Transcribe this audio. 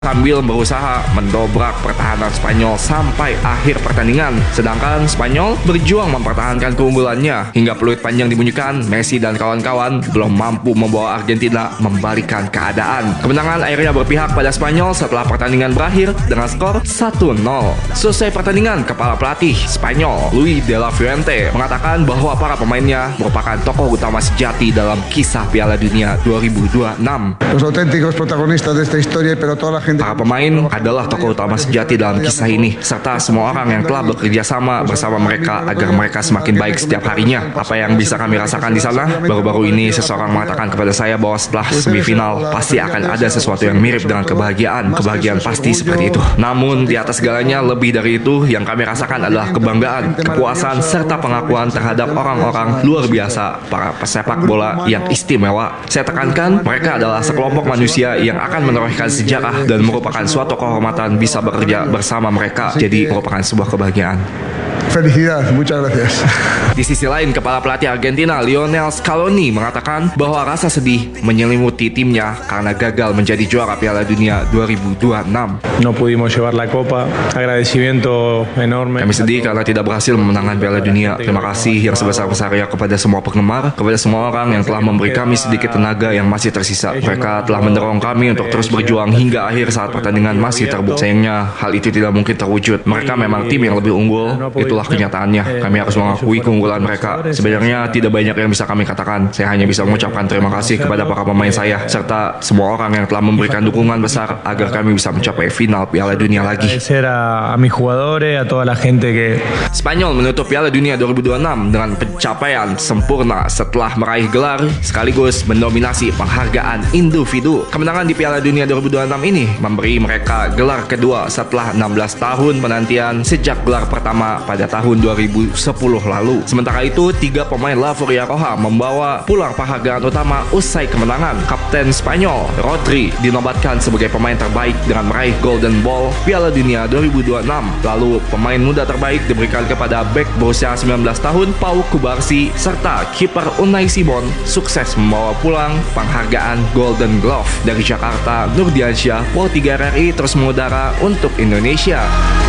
sambil berusaha mendobrak pertahanan Spanyol sampai akhir pertandingan. Sedangkan Spanyol berjuang mempertahankan keunggulannya hingga peluit panjang dibunyikan. Messi dan kawan-kawan belum mampu membawa Argentina membalikkan keadaan. Kemenangan akhirnya berpihak pada Spanyol setelah pertandingan berakhir dengan skor 1-0. Selesai pertandingan, kepala pelatih Spanyol Luis de la Fuente mengatakan bahwa para pemainnya merupakan tokoh utama sejati dalam kisah Piala Dunia 2026. Los auténticos protagonistas de esta historia, pero toda la gente. Para pemain adalah tokoh utama sejati dalam kisah ini, serta semua orang yang telah bekerja sama bersama mereka agar mereka semakin baik setiap harinya. Apa yang bisa kami rasakan di sana? Baru-baru ini seseorang mengatakan kepada saya bahwa setelah semifinal pasti akan ada sesuatu yang mirip dengan kebahagiaan. Kebahagiaan pasti seperti itu. Namun di atas segalanya, lebih dari itu, yang kami rasakan adalah kebanggaan, kepuasan, serta pengakuan terhadap orang-orang luar biasa, para pesepak bola yang istimewa. Saya tekankan, mereka adalah sekelompok manusia yang akan menorehkan sejarah dan merupakan suatu kehormatan bisa bekerja bersama mereka. Jadi merupakan sebuah kebahagiaan. Felicidad, muchas gracias. Di sisi lain, kepala pelatih Argentina Lionel Scaloni mengatakan bahwa rasa sedih menyelimuti timnya karena gagal menjadi juara Piala Dunia 2026. No pudimos llevar la copa. Agradecimiento enorme. Kami sedih karena tidak berhasil memenangkan Piala Dunia. Terima kasih yang sebesar-besarnya kepada semua penggemar, kepada semua orang yang telah memberi kami sedikit tenaga yang masih tersisa. Mereka telah mendorong kami untuk terus berjuang hingga akhir saat pertandingan masih terbuk. Sayangnya hal itu tidak mungkin terwujud. Mereka memang tim yang lebih unggul. Itulah kenyataannya. Kami harus mengakui keunggulan mereka. Sebenarnya tidak banyak yang bisa kami katakan. Saya hanya bisa mengucapkan terima kasih kepada para pemain saya serta semua orang yang telah memberikan dukungan besar agar kami bisa mencapai final Piala Dunia lagi. A mis jugadores, a toda la gente que. Spanyol menutup Piala Dunia 2026 dengan pencapaian sempurna setelah meraih gelar sekaligus mendominasi penghargaan individu. Kemenangan di Piala Dunia 2026 ini memberi mereka gelar kedua setelah 16 tahun penantian sejak gelar pertama pada tahun 2010 lalu. Sementara itu, 3 pemain La Furia Roja membawa pulang penghargaan utama usai kemenangan. Kapten Spanyol Rodri dinobatkan sebagai pemain terbaik dengan meraih Golden Ball Piala Dunia 2026. Lalu pemain muda terbaik diberikan kepada bek berusia 19 tahun Pau Cubarsí serta kiper Unai Simon sukses membawa pulang penghargaan Golden Glove. Dari Jakarta, Nurdiansyah, Pro 3 RRI terus mengudara untuk Indonesia.